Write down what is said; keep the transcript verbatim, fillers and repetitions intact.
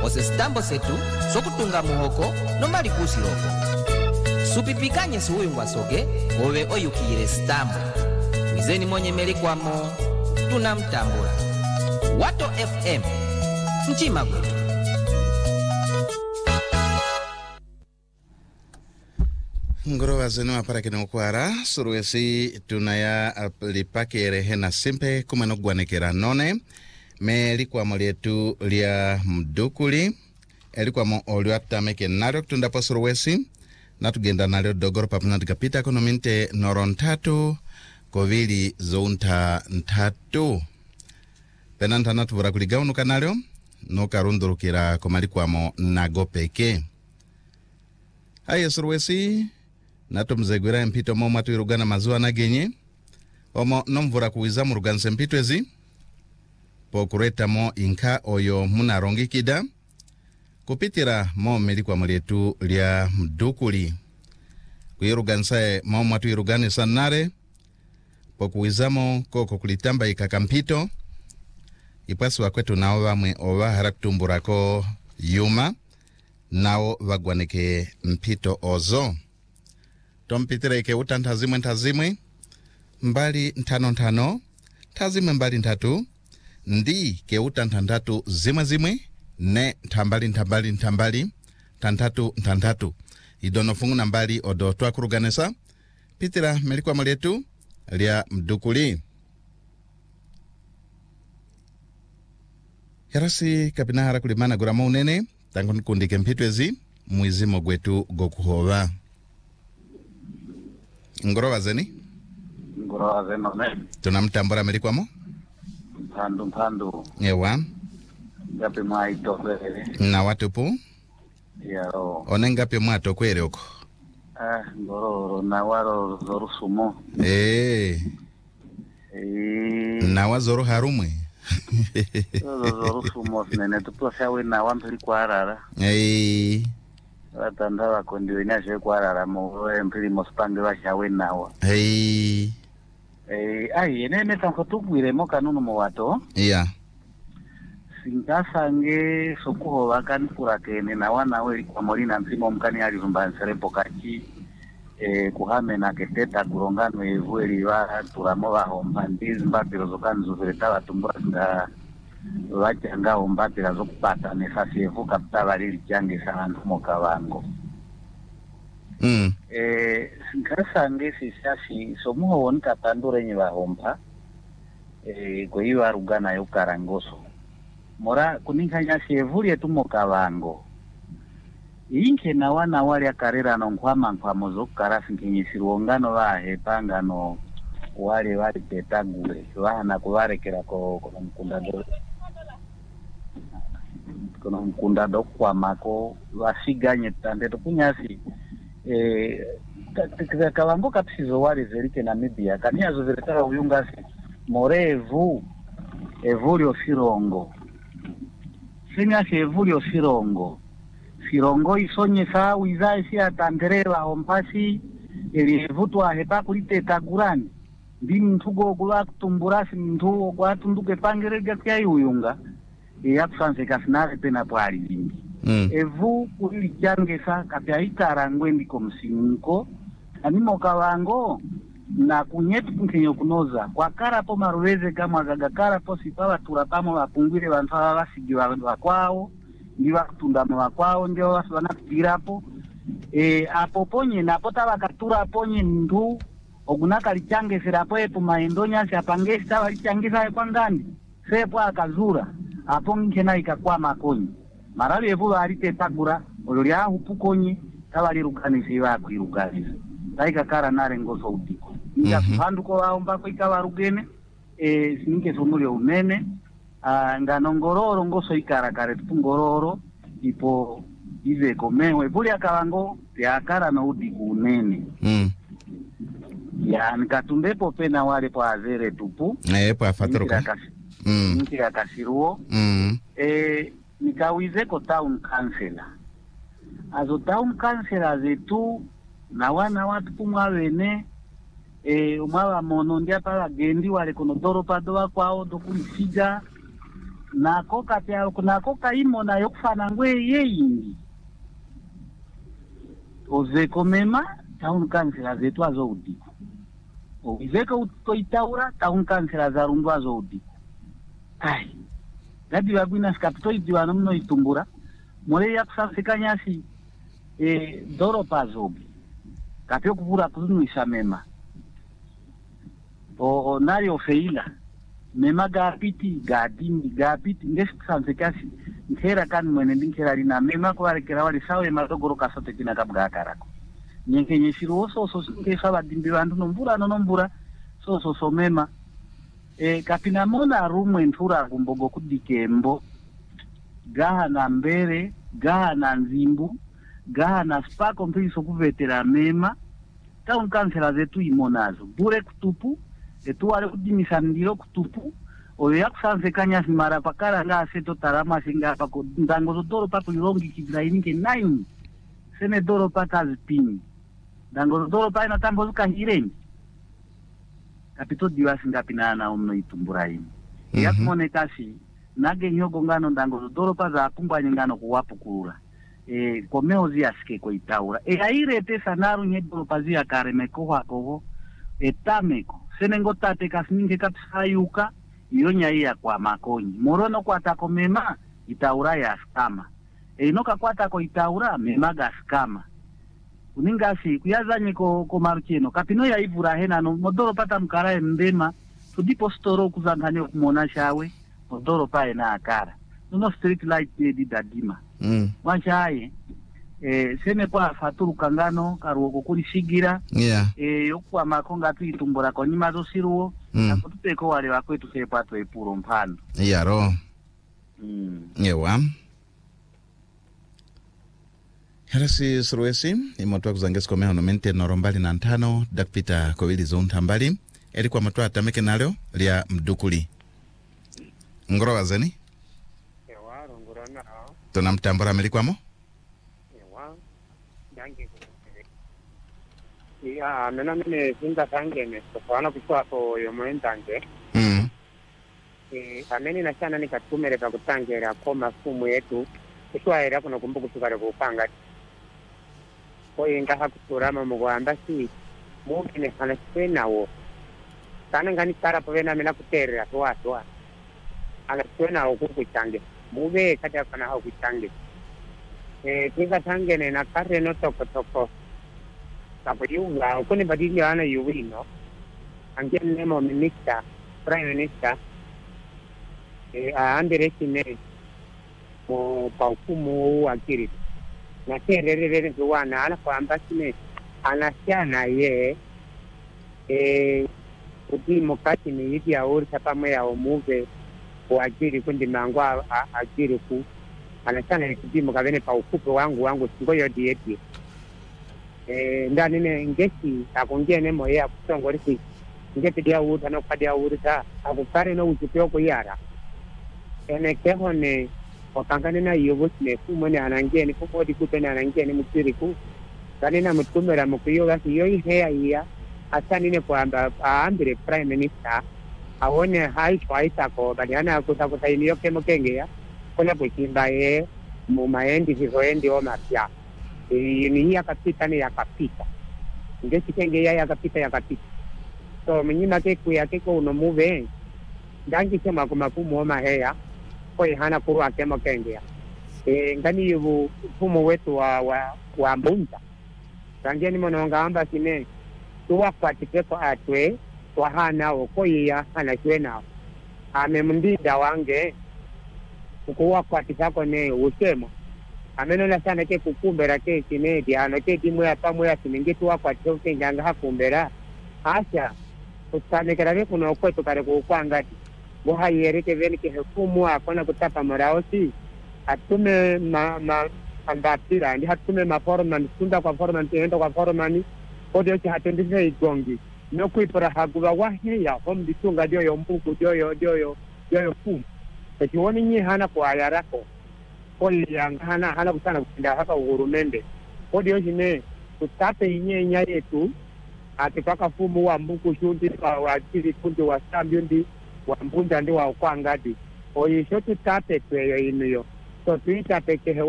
ose sitambo setu sokutunga muhoko nomali kusiloko supipikanye siuyungwa soge owe oyukire sitambo wizeni monye melikwamo tunamtambula Wato F M Nchima gwetu. Ngoro zenu apara kino kwara suruesi tunaya lipakere hena simpe kumano gwanekera none me likwa molietu lia mdukuli elikwa mo oliwata meke naryo tundapo suruesi natugenda naryo dogoro papuna tikapita kono minte norontatu kovili zounta ntatu penanta natuvura kuligao nuka naryo nuka rundurukira komalikwa mo nagopeke aye suruesi nato mzegwira mpito mo matu irugana mazuwa nagenye omo nomvura kuwiza mu ruganse mpito ezi po kureta mo inka oyo munarongi kida kupitira mo melikwa mulietu lia mdukuli kuyirugansae mo matu irugane sanare po kuwizamo koko kulitamba ikakampito ipasi wakwetu nao wamwe owa harakutumburako yuma nao wagwaneke mpito ozo tompitira ike uta ntazimwe ntazimwe mbali ntano ntano tazimwe mbali ntatu ndi ke uta ntandatu zimwe zimwe ne ntambali ntambali ntambali tantatu ntantatu idono fungu na mbali odo twakuruganesa pitira melikwa mulietu lia mdukuli yarasi kapina hara kulimana gurama unene tangu nkundike mpito ezi muizimo gwetu gokuhova ngoro wazeni ngoro wazeni ne tunamtambura melikwa mo mpandu mpandu ewa ngapi mwaito kwele na watupu yaro onengapi mwato kwele uko ah ngoro na waro zoru sumo eh eh na wazoro harumwe zoru sumo nene tuposhawe na wampili kwa arara eh atanda wakondiwe nashe kwa arara mo mpili mospange washawe nawa eh eh ai nene tankotukwire mo kanunu mo wato yeah singasange sokuho wakani kurakene na wana we kwa molina mpimo mkani alizumbansere pokachi eh kuhame na keteta kurongano evueli wa turamo baho mbandizi mbapiro zokanzu ziletawa tumbura nga wachanga ombapira zokupata nefasi evuka ptabali lichange sana ntumoka wango mm eh singasange sisasi somuho wonika pandure nye bahompa eh kwa hiyo arugana yukarangoso mora kuninkanya sevuli etumoka wango inke na wana wali akarera no nkwama nkwamo zokarafi nkinyisirwongano bahe pangano wali wali petagure wana kubarekera ko ko mukunda do kono mukunda do kwa mako wasiganye tande to kunyasi eh kawango kapsizo wali zerike na Namibia kania zo veretara uyungasi morevu evulio firongo singa sevulio firongo firongo isonye saa wiza isi atandereva ompasi elivutwa hepa kuliteta gurani ndi mtugo kula kutumburasi mtu kwa tunduke pangerega kya yuyunga ya kusanse kasinare pena pwali jingi mm. evu kulili jangesa kapya itarangwe ndiko msinko animo kawango na kunyetu kunkenyo kunoza kwa karapo maruweze kama gaga karapo sipawa turapamo wapungwile wantu hawa wasigi wakwao ndiwa kutundama wakwao ndio wasu wanakutirapo e, apoponye napota wakatura ponye ndu ogunaka lichangeserapo epu maendonya si apangesa walichangesa kwa ngani sepo akazura apongi na ikakwa makonyi marabi evu walite tagura olori ahu pukonyi kawali rukanisi wako irukanisi taika kara nare ngoso utiko Nga mm-hmm. Handuko waomba kwa ikawa rugene e, sinike sumuli unene uh, nga nongororo ngoso ikara kare tupungororo ipo ive komewe buli akawango ya kara na udiku unene mm. ya nikatundepo pena wale po azere tupu eh po afaturuka mm. Nikira kasiruo mm. e, nikawizeko town councilor azo town councilor zetu na wana watu kumwa wene eh umaba mono ndia pala gendi wale kono doro pado kwao dokulisiga nako kapya kunako kaimo nayo kufana ngwe yeyindi ozeko mema town council zetu azo udiko ozeko utoitaura town council za rundu azo udiko ai gadi wagwina skapito idiwa nomno itumbura mole ya kusafika nyasi e doro pazobi kapyo kuvura kunuisa mema o, o nayo feila mema gapiti gadini gapiti ngesisanze kasi nkera kan mwene ndinkera lina mema kwa rekera wali sawe madogoro kasote kina kabga karako nyenke nyeshiro so so nke saba dimbi bantu nombura no nombura so so so mema e kapina mona rumwe ntura kumbogo kudikembo gaha na mbere gaha na nzimbu gaha na spako mpiso kuvetera mema town council zetu imonazo bure kutupu etuwale kudimisa ndiro kutupu oyo yakusanze kanya simara pakara nga seto tarama singa pako ndango zodoro papo irongi kidrainike nine sene doro pata zipini ndango zodoro pa ina tambo zuka hireni kapito diwa singa pinana na omno itumbura imi mm -hmm. Yakumone kasi nage nyogo ngano ndango zodoro pa za apumbwa nyingano kuwapu kurura e komeo zia sike kwa itaura e hairete sanaru nyedoro pazia karemeko wakoho etameko senengo tate kasininge kapsayuka iyonya iya kwa makonyi morono kwa tako mema itaura ya skama e inoka kwa tako itaura mema ga skama uningasi kuyazanye ko ko maruchino kapino ya ivura hena no modoro pata mkara mbema tudipo storo kuzangane kumona shawe modoro pae na akara no street light di dadima mm wanchaye eh seme kwa faturu kangano karuoko kuli shigira yeah eh yokwa makonga tu itumbura ko nyima zo siruo mm. na kutupeko wale wakwetu sepato epuro mpano yeah ro mm yewa Herasi Suruesi imotwa kuzangesko meho no mente norombali na ntano dakpita kowili zontambali eri kwa matwa atameke nalyo lya mdukuli ngoro wazeni yewa rongorana tunamtambura melikwamo dange ya mena mene sinda tange ne sofana kuswa ko yomendange mm eh ameni na sana nikatumere pa kutangera kwa mafumu yetu kuswa era kuno kumbuku tukare kupanga ko inga hakuturama mugwanda si mukine kana senawo kana ngani tara povena mena kuterera twa twa ala twena okukuchange mube kata kana hakuchange eh tinga tangene na kare no toko toko sapo yunga ukone badinyo ana yuwino angene nemo minister prime minister eh andere kine mo paukumu akiri na tererere wana ala kwamba kine anasiana ye eh udimo kati ni yidi ya uri sapamwe ya omuve wajiri kundi mangwa ajiri ku anasana nikudimo kavene pa ukupe wangu wangu singoyo dieti eh ndani ne ngesi akongene moya kusongorisi ngeti dia uta no kadia uta akukare no uchupeo ko yara ene kehone wakangane na yobosne kumone anangene kumodi kupene anangene mutiri ku kanina mutumera mukuyo gasi yo ihe iya asani ne kwamba aambire prime minister aone hai twaita ko baliana akutakuta iniyo kemo kengea kona bukimba ye mu maendi hizoendi o mapya e ni yakapita ni yakapita ngesi kenge ya yakapita yakapita so minyina ke ku yake ko no move ndangi sema kuma kumu ma heya ko ihana kuru akemo kenge e ngani yubu fumo wetu wa wa, wa mbunja ngani mononga amba kine tuwa kwa tikeko atwe wa hana ko ya hana kwena ame mndida wange kuwa kwa tikako ne usema ameno na sana ke kukumbera ke kinedi ano ke timu ya pamwe ya siningitu wa kwa tsoke nganga hakumbera asha usane karabe kuno kwetu kare kukwanga bo hayere ke veni ke hukumu akona kutapa moraosi atume ma ma ambatira ndi hatume ma foreman sunda kwa foreman tendo kwa foreman odio cha hatendise igongi no kuipora haguba wahe ya hom ditunga dio yo mbuku dio yo dio yo dio yo fu kioni nyi hana kwa yarako koli yang hana hana kusana kutinda hapa urumende odio jine tutape inye nya yetu atikaka fumu wa mbuku shundi wa wajiri kundi wa sambiondi wa mbunda ndi wa kwangadi oyisho tutape tweyo inuyo so tuitape chehe